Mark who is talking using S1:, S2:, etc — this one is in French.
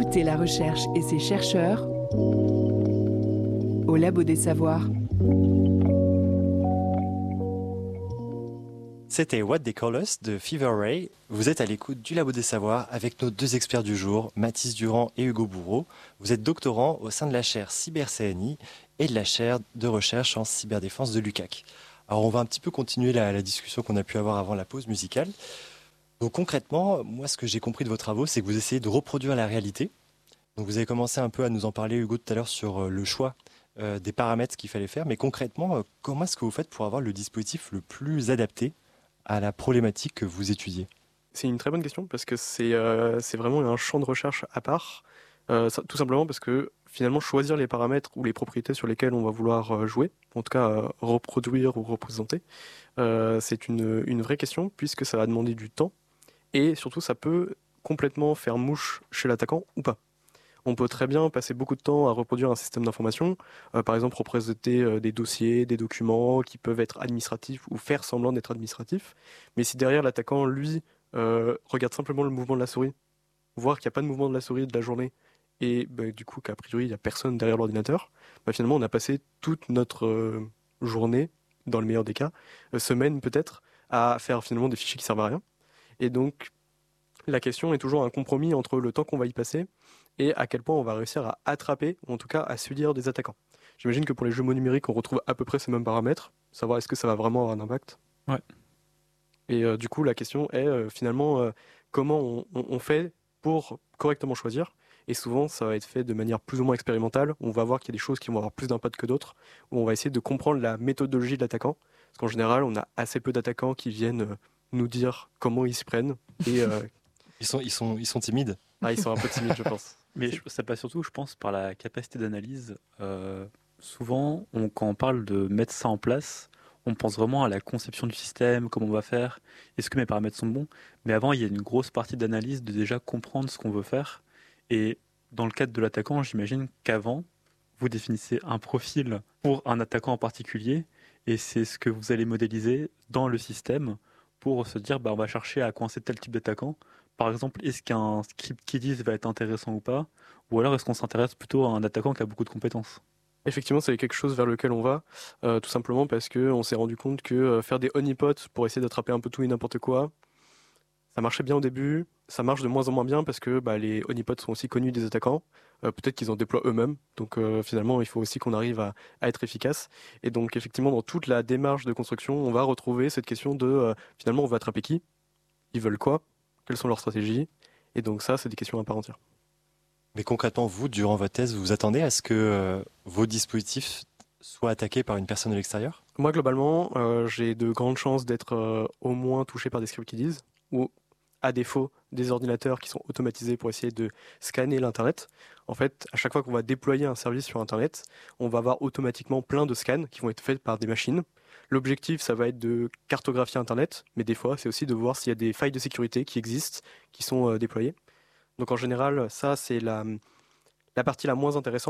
S1: Écoutez la recherche et ses chercheurs au Labo des Savoirs.
S2: C'était What They Call Us de Fever Ray. Vous êtes à l'écoute du Labo des Savoirs avec nos deux experts du jour, Mathis Durand et Hugo Bourreau. Vous êtes doctorants au sein de la chaire Cyber-CNI et de la chaire de recherche en cyberdéfense de l'UQAC. Alors on va un petit peu continuer la discussion qu'on a pu avoir avant la pause musicale. Donc concrètement, moi ce que j'ai compris de vos travaux, c'est que vous essayez de reproduire la réalité. Donc vous avez commencé un peu à nous en parler, Hugo, tout à l'heure sur le choix des paramètres qu'il fallait faire. Mais concrètement, comment est-ce que vous faites pour avoir le dispositif le plus adapté à la problématique que vous étudiez?
S3: C'est une très bonne question parce que c'est vraiment un champ de recherche à part. Tout simplement parce que finalement choisir les paramètres ou les propriétés sur lesquelles on va vouloir jouer, en tout cas reproduire ou représenter, c'est une vraie question puisque ça va demander du temps et surtout ça peut complètement faire mouche chez l'attaquant ou pas. On peut très bien passer beaucoup de temps à reproduire un système d'information, par exemple représenter des dossiers, des documents qui peuvent être administratifs ou faire semblant d'être administratifs. Mais si derrière l'attaquant, lui, regarde simplement le mouvement de la souris, voir qu'il n'y a pas de mouvement de la souris de la journée, et du coup qu'a priori il n'y a personne derrière l'ordinateur, finalement on a passé toute notre journée, dans le meilleur des cas, semaine peut-être, à faire finalement des fichiers qui servent à rien. Et donc la question est toujours un compromis entre le temps qu'on va y passer et à quel point on va réussir à attraper, ou en tout cas à séduire des attaquants. J'imagine que pour les jeux mots numériques, on retrouve à peu près ces mêmes paramètres, savoir est-ce que ça va vraiment avoir un impact.
S4: Ouais.
S3: Et du coup, la question est finalement comment on fait pour correctement choisir. Et souvent, ça va être fait de manière plus ou moins expérimentale. On va voir qu'il y a des choses qui vont avoir plus d'impact que d'autres, où on va essayer de comprendre la méthodologie de l'attaquant. Parce qu'en général, on a assez peu d'attaquants qui viennent nous dire comment ils s'y prennent. Et,
S2: Ils sont timides.
S3: ils sont un peu timides, je pense.
S4: Mais ça passe surtout, je pense, par la capacité d'analyse. Souvent, quand on parle de mettre ça en place, on pense vraiment à la conception du système, comment on va faire, est-ce que mes paramètres sont bons. Mais avant, il y a une grosse partie d'analyse de déjà comprendre ce qu'on veut faire. Et dans le cadre de l'attaquant, j'imagine qu'avant, vous définissez un profil pour un attaquant en particulier, et c'est ce que vous allez modéliser dans le système pour se dire, on va chercher à coincer tel type d'attaquant. Par exemple, est-ce qu'un script Kiddies va être intéressant ou pas? Ou alors est-ce qu'on s'intéresse plutôt à un attaquant qui a beaucoup de compétences?
S3: Effectivement, c'est quelque chose vers lequel on va, tout simplement parce qu'on s'est rendu compte que faire des honeypots pour essayer d'attraper un peu tout et n'importe quoi, ça marchait bien au début, ça marche de moins en moins bien parce que les honeypots sont aussi connus des attaquants, peut-être qu'ils en déploient eux-mêmes, donc finalement il faut aussi qu'on arrive à être efficace. Et donc effectivement, dans toute la démarche de construction, on va retrouver cette question de finalement on va attraper qui? Ils veulent quoi? Quelles sont leurs stratégies? Et donc ça, c'est des questions à part entière.
S2: Mais concrètement, vous, durant votre thèse, vous vous attendez à ce que vos dispositifs soient attaqués par une personne de l'extérieur?
S3: Moi, globalement, j'ai de grandes chances d'être au moins touché par des scripts qui disent, ou à défaut, des ordinateurs qui sont automatisés pour essayer de scanner l'Internet. En fait, à chaque fois qu'on va déployer un service sur Internet, on va avoir automatiquement plein de scans qui vont être faits par des machines. L'objectif, ça va être de cartographier Internet, mais des fois, c'est aussi de voir s'il y a des failles de sécurité qui existent, qui sont déployées. Donc en général, ça, c'est la partie la moins intéressante.